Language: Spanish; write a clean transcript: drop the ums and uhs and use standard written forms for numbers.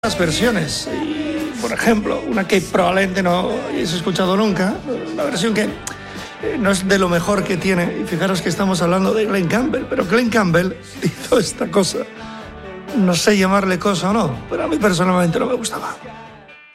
Las versiones, y, por ejemplo, una que probablemente no hayáis escuchado nunca, la versión que no es de lo mejor que tiene, y fijaros que estamos hablando de Glen Campbell, pero Glen Campbell hizo esta cosa, no sé llamarle cosa o no, pero a mí personalmente no me gustaba.